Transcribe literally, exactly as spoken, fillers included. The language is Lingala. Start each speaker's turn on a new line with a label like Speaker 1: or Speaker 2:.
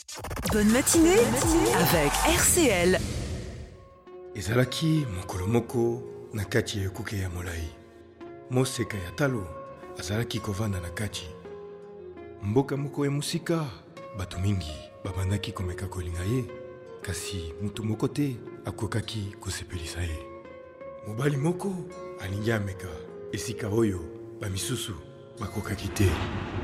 Speaker 1: Bonne matinée, avec R C L.
Speaker 2: Ezalaki mokolo moko na kati ya ekuke ya molai. Moseka ya talo azalaki kovanda na kati. Mboka moko ya musika, bato mingi babandaki komeka kolinga ye, kasi mutu moko te akokaki kosepelisa ye. Mobali moko alingi ameka esika oyo bamisusu bakokaki te.